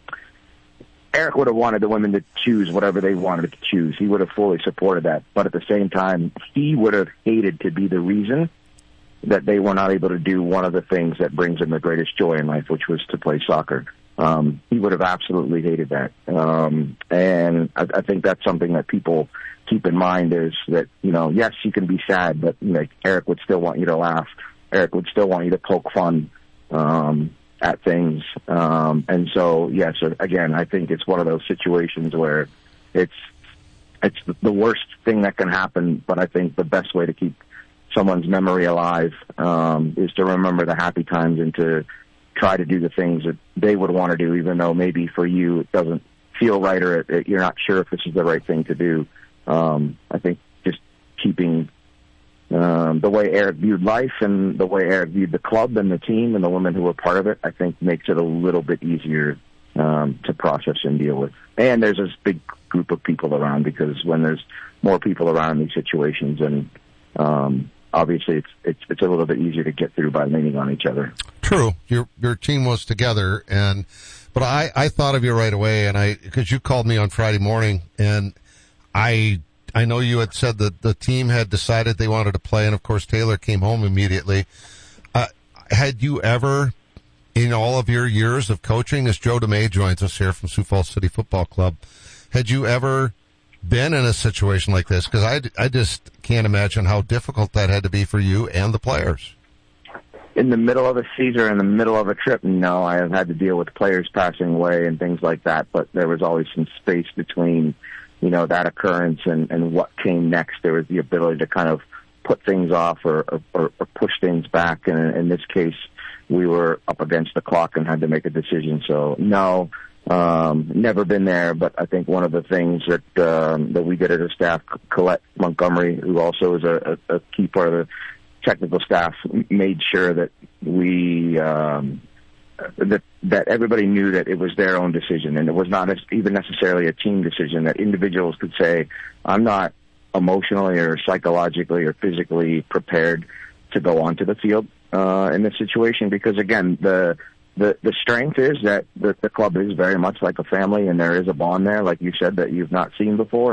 Eric would have wanted the women to choose whatever they wanted to choose. He would have fully supported that. But at the same time, he would have hated to be the reason that they were not able to do one of the things that brings them the greatest joy in life, which was to play soccer. Um, he would have absolutely hated that. Um, and I, I think that's something that people keep in mind is that, you know, yes, you can be sad, but like Eric would still want you to laugh. Eric would still want you to poke fun. Um, at things. Um, and so, yes, again, I think it's one of those situations where it's, it's the worst thing that can happen, but I think the best way to keep someone's memory alive, um, is to remember the happy times and to try to do the things that they would want to do, even though maybe for you it doesn't feel right or it, it, you're not sure if this is the right thing to do. Um, I think just keeping Um, the way Eric viewed life and the way Eric viewed the club and the team and the women who were part of it, I think makes it a little bit easier um, to process and deal with. And there's this big group of people around because when there's more people around in these situations, and um, obviously it's, it's it's a little bit easier to get through by leaning on each other. True, your your team was together, and but I I thought of you right away, and I because you called me on Friday morning, and I. I know you had said that the team had decided they wanted to play, and of course Taylor came home immediately. Uh, had you ever, in all of your years of coaching, as Joe DeMay joins us here from Sioux Falls City Football Club, had you ever been in a situation like this? Because I, I just can't imagine how difficult that had to be for you and the players. In the middle of a season, in the middle of a trip, no, I have had to deal with players passing away and things like that, but there was always some space between you know, that occurrence and, and what came next. There was the ability to kind of put things off or, or, or push things back. And in this case, we were up against the clock and had to make a decision. So no, um, never been there. But I think one of the things that um, that we did as a staff, Colette Montgomery, who also is a, a, a key part of the technical staff, made sure that we um, that that everybody knew that it was their own decision, and it was not even necessarily a team decision. That individuals could say, "I'm not emotionally or psychologically or physically prepared to go onto the field uh, in this situation," because again, the the the strength is that the, the club is very much like a family, and there is a bond there, like you said, that you've not seen before.